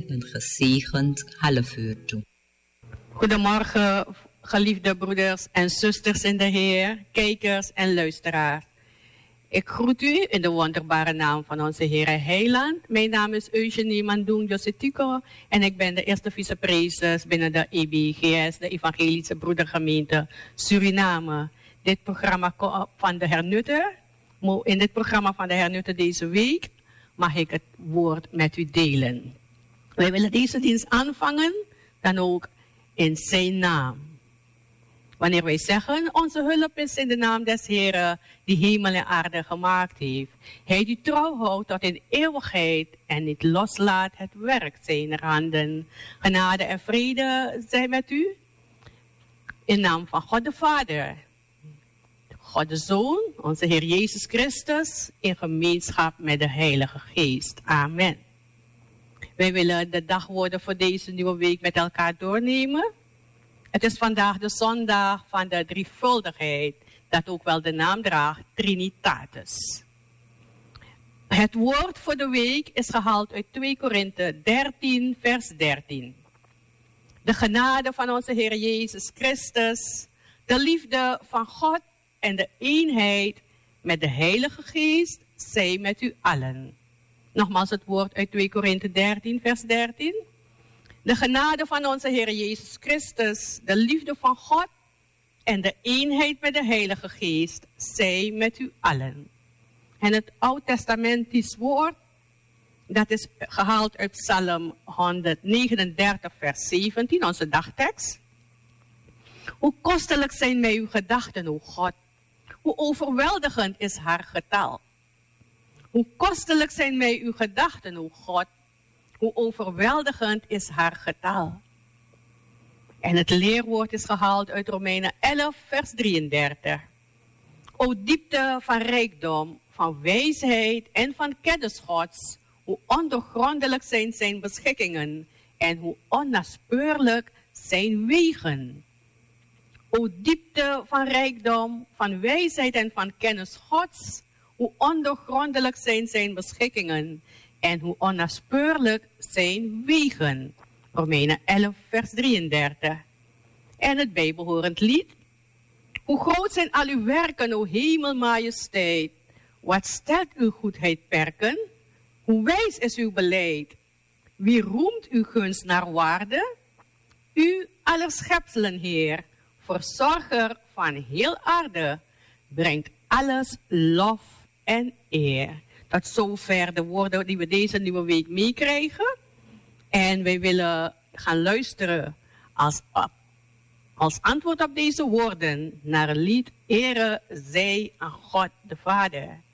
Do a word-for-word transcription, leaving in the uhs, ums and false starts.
een gezegend half uur toe. Goedemorgen, geliefde broeders en zusters in de Heer, kijkers en luisteraars. Ik groet u in de wonderbare naam van onze Heer Heiland. Mijn naam is Eugenie Mandoen Josetico en ik ben de eerste vicepreses binnen de E B G S, de Evangelische Broedergemeente Suriname. Dit programma van de Hernutter, in dit programma van de Hernutter deze week mag ik het woord met u delen. Wij willen deze dienst aanvangen, dan ook in zijn naam. Wanneer wij zeggen, onze hulp is in de naam des Heeren, die hemel en aarde gemaakt heeft. Hij die trouw houdt tot in eeuwigheid en niet loslaat het werk zijner handen. Genade en vrede zijn met u. In naam van God de Vader, God de Zoon, onze Heer Jezus Christus, in gemeenschap met de Heilige Geest. Amen. Wij willen de dagwoorden voor deze nieuwe week met elkaar doornemen. Het is vandaag de zondag van de drievuldigheid, dat ook wel de naam draagt, Trinitatis. Het woord voor de week is gehaald uit twee Korinthe dertien, vers dertien. De genade van onze Heer Jezus Christus, de liefde van God en de eenheid met de Heilige Geest zij met u allen. Nogmaals het woord uit twee Korinthe dertien, vers dertien. De genade van onze Heer Jezus Christus, de liefde van God en de eenheid met de Heilige Geest zij met u allen. En het Oud-testamentisch woord, dat is gehaald uit Psalm honderdnegenendertig, vers zeventien, onze dagtekst. Hoe kostelijk zijn mij uw gedachten, o God. Hoe overweldigend is haar getal. Hoe kostelijk zijn mij uw gedachten, o God. Hoe overweldigend is haar getal. En het leerwoord is gehaald uit Romeinen elf, vers drieëndertig. O diepte van rijkdom, van wijsheid en van kennis Gods, hoe ondoorgrondelijk zijn zijn beschikkingen en hoe onnaspeurlijk zijn wegen. O diepte van rijkdom, van wijsheid en van kennis Gods, hoe ondoorgrondelijk zijn zijn beschikkingen en hoe onnaspeurlijk zijn wegen. Romeinen elf, vers drieëndertig. En het bijbehorend lied. Hoe groot zijn al uw werken, o hemelmajesteit. Wat stelt uw goedheid perken? Hoe wijs is uw beleid? Wie roemt uw gunst naar waarde? U, aller schepselen, Heer, verzorger van heel aarde, brengt alles lof en eer. Tot zover de woorden die we deze nieuwe week meekrijgen. En wij willen gaan luisteren als, als antwoord op deze woorden naar het lied Ere zij aan God de Vader.